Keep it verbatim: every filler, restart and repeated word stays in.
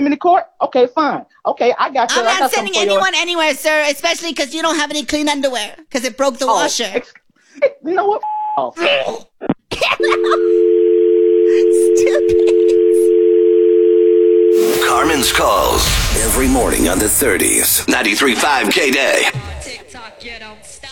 him into court? Okay, fine. Okay, I got you. I'm I got not sending something for you. anyone anywhere, sir, especially because you don't have any clean underwear because it broke the Oh, washer. ex- you know what? Oh. Stupid. Carmen's calls every morning on the thirties. ninety-three point five K-Day. TikTok, you know.